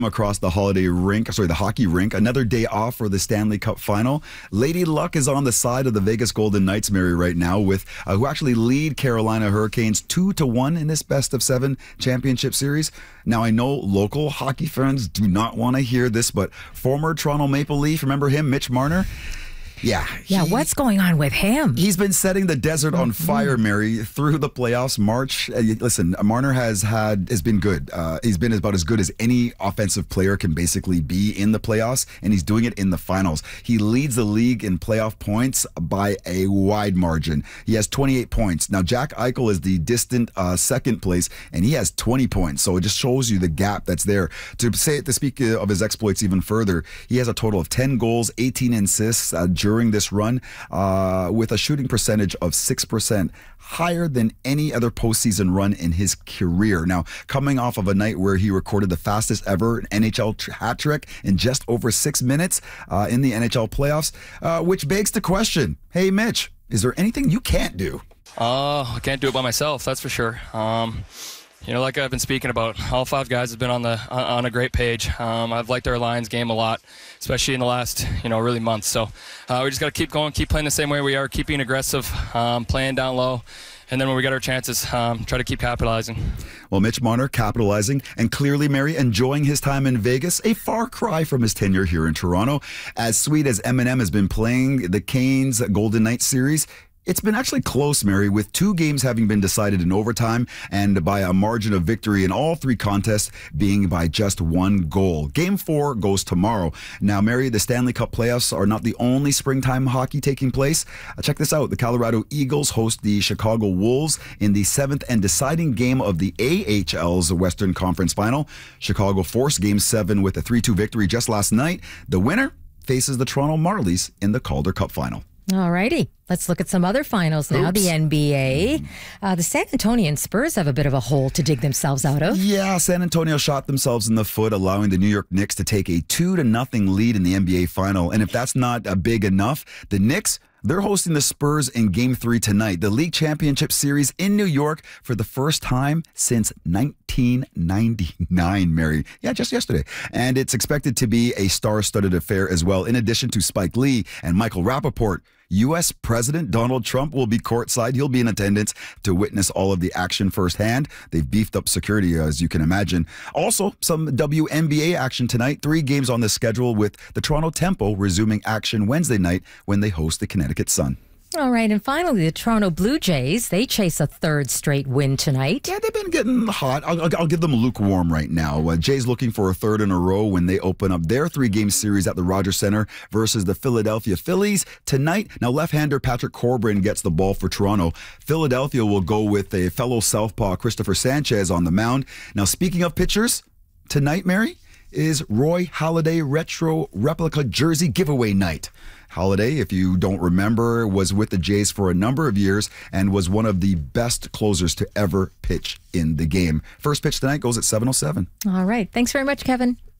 across the the hockey rink. Another day off for the Stanley Cup final. Lady Luck is on the side of the Vegas Golden Knights, Mary, right now, with who actually lead Carolina Hurricanes 2-1 in this best-of-7 championship series. Now, I know local hockey fans do not want to hear this, but former Toronto Maple Leaf, remember him, Mitch Marner? Yeah, what's going on with him? He's been setting the desert on fire, Mary, through the playoffs. Listen, Marner has been good. He's been about as good as any offensive player can basically be in the playoffs, and he's doing it in the finals. He leads the league in playoff points by a wide margin. He has 28 points. Now, Jack Eichel is the distant second place, and he has 20 points. So it just shows you the gap that's there. To speak of his exploits even further, he has a total of 10 goals, 18 assists during this run, with a shooting percentage of 6%, higher than any other postseason run in his career. Now, coming off of a night where he recorded the fastest ever NHL hat trick in just over 6 minutes in the NHL playoffs, which begs the question, hey, Mitch, is there anything you can't do? I can't do it by myself, that's for sure. Like I've been speaking about, all 5 guys have been on a great page. I've liked our Lions game a lot, especially in the last, really month. So we just got to keep going, keep playing the same way we are, keep being aggressive, playing down low. And then when we get our chances, try to keep capitalizing. Well, Mitch Marner capitalizing and clearly, Mary, enjoying his time in Vegas, a far cry from his tenure here in Toronto. As sweet as Eminem has been playing the Canes Golden Knights series, it's been actually close, Mary, with 2 games having been decided in overtime and by a margin of victory in all 3 contests being by just 1 goal. Game 4 goes tomorrow. Now, Mary, the Stanley Cup playoffs are not the only springtime hockey taking place. Check this out. The Colorado Eagles host the Chicago Wolves in the 7th and deciding game of the AHL's Western Conference Final. Chicago forced Game 7 with a 3-2 victory just last night. The winner faces the Toronto Marlies in the Calder Cup Final. All righty. Let's look at some other finals now. The NBA. The San Antonio Spurs have a bit of a hole to dig themselves out of. Yeah, San Antonio shot themselves in the foot, allowing the New York Knicks to take a 2-0 lead in the NBA final. And if that's not big enough, the Knicks, they're hosting the Spurs in Game 3 tonight. The league championship series in New York for the first time since 1999, Mary. Yeah, just yesterday. And it's expected to be a star-studded affair as well. In addition to Spike Lee and Michael Rappaport, U.S. President Donald Trump will be courtside. He'll be in attendance to witness all of the action firsthand. They've beefed up security, as you can imagine. Also, some WNBA action tonight. 3 games on the schedule, with the Toronto Tempo resuming action Wednesday night when they host the Connecticut Sun. All right, and finally, the Toronto Blue Jays, they chase a 3rd straight win tonight. Yeah, they've been getting hot. I'll give them lukewarm right now. Jays looking for a 3rd in a row when they open up their 3-game series at the Rogers Center versus the Philadelphia Phillies tonight. Now, left-hander Patrick Corbin gets the ball for Toronto. Philadelphia will go with a fellow southpaw, Christopher Sanchez, on the mound. Now, speaking of pitchers, tonight, Mary, is Roy Halladay retro replica jersey giveaway night. Halladay, if you don't remember, was with the Jays for a number of years and was one of the best closers to ever pitch in the game. First pitch tonight goes at 7:07. All right. Thanks very much, Kevin.